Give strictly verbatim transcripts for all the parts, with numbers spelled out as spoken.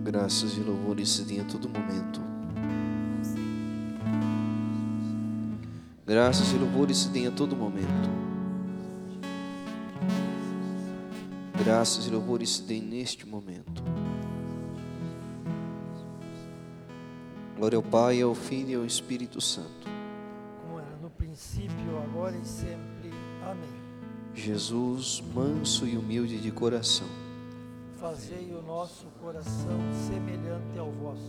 Graças e louvores se deem a todo momento. Graças e louvores se deem a todo momento. Graças e louvores se deem neste momento. Glória ao Pai, ao Filho e ao Espírito Santo. Como era no princípio, agora e sempre. Amém. Jesus, manso e humilde de coração, Fazei o nosso coração semelhante ao vosso.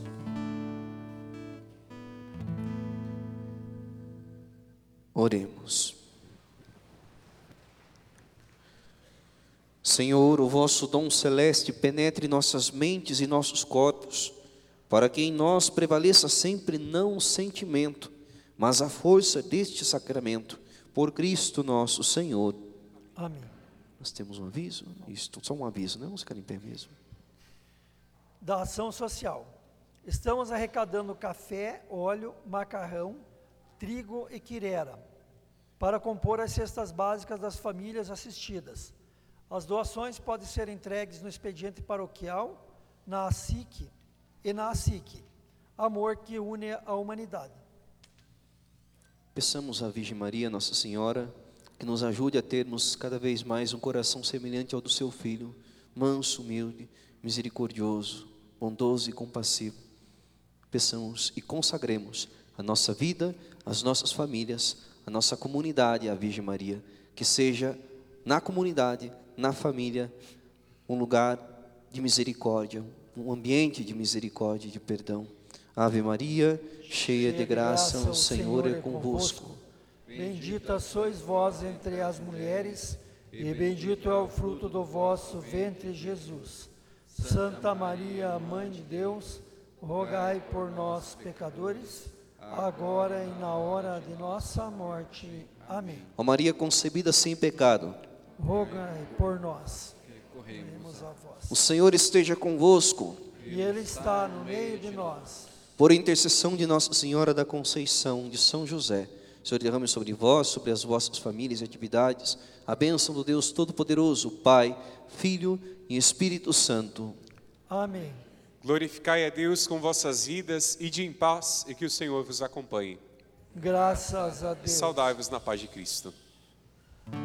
oremos. Senhor, o vosso dom celeste penetre nossas mentes e nossos corpos, para que em nós prevaleça sempre não o sentimento, mas a força deste sacramento, por Cristo nosso Senhor. Amém. Nós temos um aviso? Isto, só um aviso, né? Vamos ficar em pé mesmo. Da ação social. Estamos arrecadando café, óleo, macarrão, trigo e quirera, para compor as cestas básicas das famílias assistidas. As doações podem ser entregues no expediente paroquial, na A S I C e na A S I C, amor que une a humanidade. Peçamos à Virgem Maria, Nossa Senhora, que nos ajude a termos cada vez mais um coração semelhante ao do seu Filho, manso, humilde, misericordioso, bondoso e compassivo. Peçamos e consagremos a nossa vida, as nossas famílias, a nossa comunidade à Virgem Maria, que seja na comunidade, na família, um lugar de misericórdia, um ambiente de misericórdia e de perdão. Ave Maria, cheia de graça, o Senhor é convosco. Bendita sois vós entre as mulheres, e bendito é o fruto do vosso ventre, Jesus. Santa Maria, Mãe de Deus, rogai por nós, pecadores, agora e na hora de nossa morte. Amém. Ó Maria concebida sem pecado, rogai por nós. Recorremos a vós. O Senhor esteja convosco. E Ele está no meio de nós. Por intercessão de Nossa Senhora da Conceição, de São José, o Senhor derrame sobre vós, sobre as vossas famílias e atividades, a bênção do Deus Todo-Poderoso, Pai, Filho e Espírito Santo. Amém. Glorificai a Deus com vossas vidas, ide em paz e que o Senhor vos acompanhe. Graças a Deus. Saudai-vos na paz de Cristo.